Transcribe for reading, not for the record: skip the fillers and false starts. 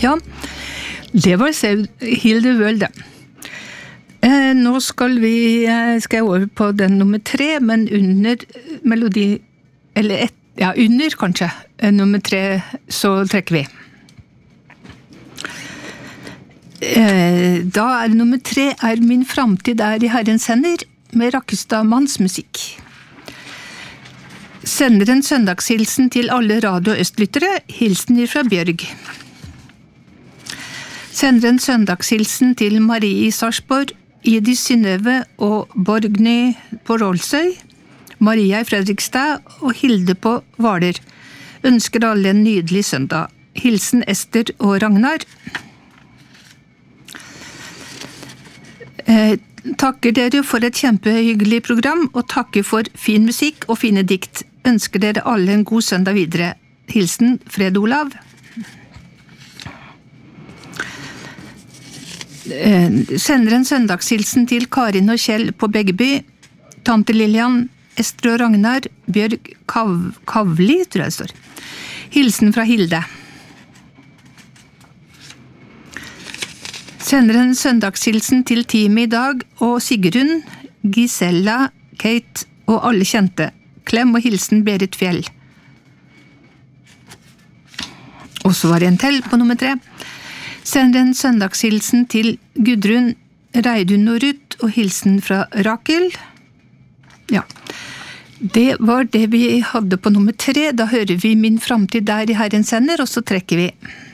Ja, det var Heal the World, det. Nå skal jeg over på den nummer 3, men under melodi, eller under kanskje, nummer 3, så trekker vi. Da nummer 3 Min framtid I Herrens hender, med Rakkestadmanns musikk. Sender en søndagshilsen til alle Radio Øst-lyttere, hilsen fra Bjørg. Sender en søndagshilsen til Marie I Sarsborg, Idi Synnøve og Borgny på Rålsøy, Maria I Fredrikstad og Hilde på Hvaler. Ønsker alle en nydelig søndag. Hilsen Ester og Ragnar. Takker dere for et kjempehyggelig program, og takker for fin musikk og fine dikt. Ønsker dere alle en god søndag videre. Hilsen Fred Olav. Sender en søndagshilsen til Karin og Kjell på Begby, Tante Lilian, Ester og Ragnar, Bjørg Kavli, tror jeg det står. Hilsen fra Hilde. Sender en søndagshilsen til teamet I dag, og Sigrun, Gisella, Kate og alle kjente. Klem og hilsen Berit Fjell. Og så var det en til på nummer 3. Sender en søndagshilsen til Gudrun, Reidun og Ruth, og hilsen fra Rakel. Ja, det var det vi hadde på nummer 3. Da hører vi Min framtid I Herrens hender, og så trekker vi.